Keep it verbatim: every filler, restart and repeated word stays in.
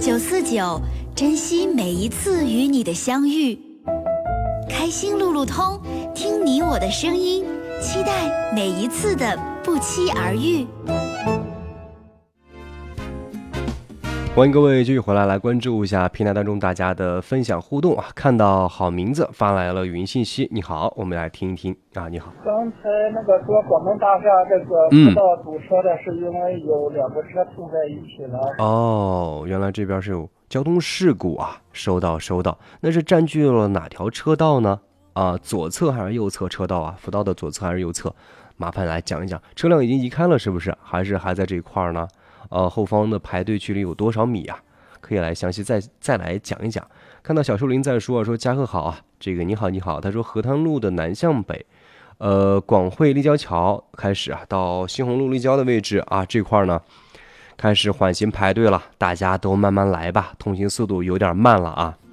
九四九，珍惜每一次与你的相遇。开心路路通，听你我的声音，期待每一次的不期而遇。 欢迎各位继续回来，来关注一下平台当中大家的分享互动啊！看到好名字发来了语音信息，你好，我们来听一听啊。你好， 刚才那个说广东大厦这个车道堵车的，是因为有两个车碰在一起了。 哦，原来这边是有交通事故啊！收到收到，那是占据了哪条车道呢？啊，左侧还是右侧车道啊？辅道的左侧还是右侧？麻烦来讲一讲，车辆已经移开了是不是？还是还在这一块呢？呃，后方的排队距离有多少米啊？可以来详细再再来讲一讲。看到小树林在说说嘉贺好啊，这个你好你好，他说河滩路的南向北，呃，广汇立交桥开始啊，到新红路立交的位置啊，这块呢开始缓行排队了，大家都慢慢来吧，通行速度有点慢了啊。